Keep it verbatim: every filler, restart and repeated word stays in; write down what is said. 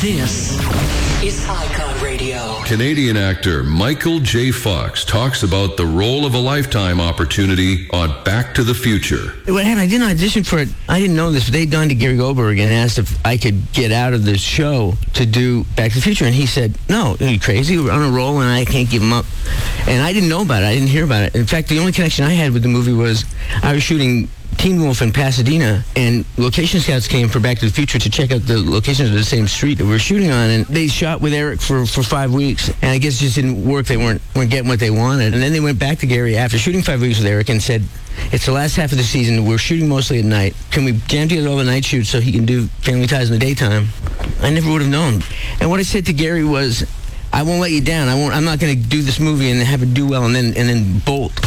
This is Icon Radio. Canadian actor Michael J. Fox talks about the role of a lifetime opportunity on Back to the Future. What happened, I didn't audition for it. I didn't know this, but they'd gone to Gary Goldberg and asked if I could get out of the show to do Back to the Future. And he said, no, are you crazy? We're on a roll and I can't give him up. And I didn't know about it. I didn't hear about it. In fact, the only connection I had with the movie was I was shooting Teen Wolf in Pasadena, and location scouts came for Back to the Future to check out the locations of the same street that we were shooting on, and they shot with Eric for, for five weeks, and I guess it just didn't work. They weren't, weren't getting what they wanted. And then they went back to Gary after shooting five weeks with Eric and said, it's the last half of the season, we're shooting mostly at night. Can we jam together all the night shoots so he can do Family Ties in the daytime? I never would have known. And what I said to Gary was, I won't let you down. I won't, I'm not going to do this movie and have it do well and then and then bolt.